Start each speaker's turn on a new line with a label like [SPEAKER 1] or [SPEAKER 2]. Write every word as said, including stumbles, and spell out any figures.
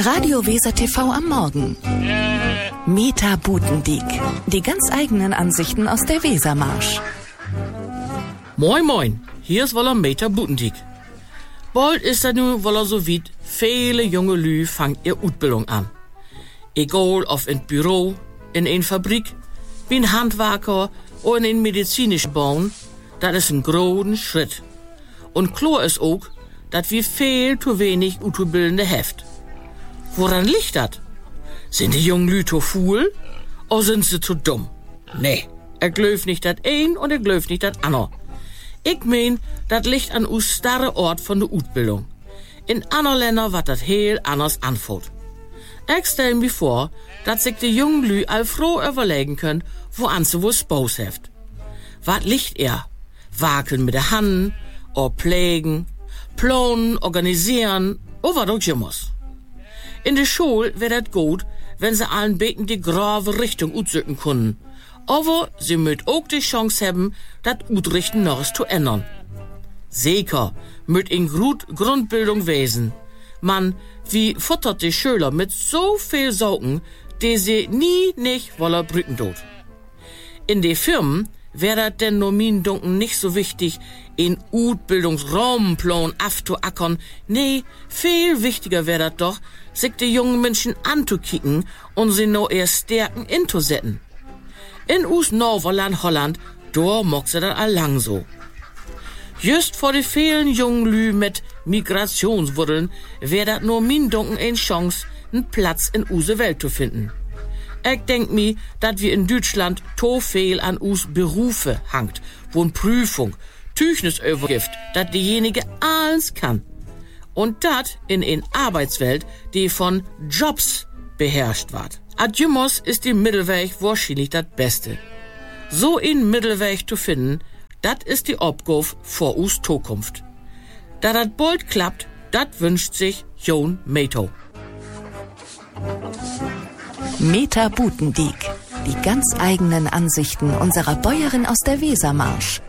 [SPEAKER 1] Radio Weser T V am Morgen. Meta Butendiek. Die ganz eigenen Ansichten aus der Wesermarsch.
[SPEAKER 2] Moin moin, hier ist woller Meta Butendiek. Bald ist er nun woller so weit, viele junge Lü fangen ihre Ausbildung an. Egal ob in Büro, in ein Fabrik, wie ein Handwerker oder in ein medizinischen Bau, das ist ein großen Schritt. Und klar ist auch, dass wir viel zu wenig Ausbildende heft. Woran liegt das? Sind die jungen Lü zu faul oder sind sie zu dumm? Nee, er glöft nicht das ein und er glöft nicht das andere. Ich mein, das liegt an us starre Ort von der Ausbildung. In anderen Ländern wird das heel anders anfällt. Ich stell mir vor, dass sich die jungen Lü all froh überlegen können, woan sie wohl Spaß heft. Wat liegt er? Wakeln mit der Hand, or pflegen, planen, organisieren, oder wat auch immer. In der Schule wäre das gut, wenn sie allen beten die grave Richtung utsücken können. Aber sie möt auch die Chance haben, das Utrichten noch zu ändern. Sicher möt in gut Grundbildung wesen. Man, wie futtert die Schüler mit so viel Saugen, die sie nie nicht woller brüten tut. In de Firmen wäre das denn nur min Dunken nicht so wichtig, in Utbildungsraumplan afzuackern. Nee, viel wichtiger wäre das doch, sich die jungen Menschen anzukicken und sie noch erst stärken inzusetzen. In us Norverland Holland, da mock sie das allang so. Just vor de vielen jungen Lü mit Migrationswurzeln wäre das nur min Dunken eine Chance, einen Platz in use Welt zu finden. Ich denk mi, dat wir in Deutschland to viel an us Berufe hangt, wo n Prüfung, Tüchnis übergift, dat diejenige alles kann. Und dat in ein Arbeitswelt, die von Jobs beherrscht wird. Adjumos ist die Mittelweg wahrscheinlich dat Beste. So ein Mittelweg zu finden, dat ist die Aufgabe vor us Zukunft. Da dat bald klappt, dat wünscht sich Jon Meto.
[SPEAKER 1] Meta Butendiek. Die ganz eigenen Ansichten unserer Bäuerin aus der Wesermarsch.